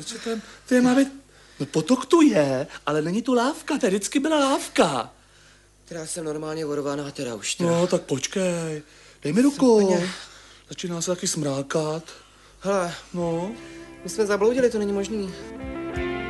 Přece ten má být... No potok tu je, ale není tu lávka, tady vždycky byla lávka. Já jsem normálně vorovaná teda už. No, tak počkej. Dej mi ruku. Začíná se taky smrákat. Hele, no. my jsme zabloudili, to není možný.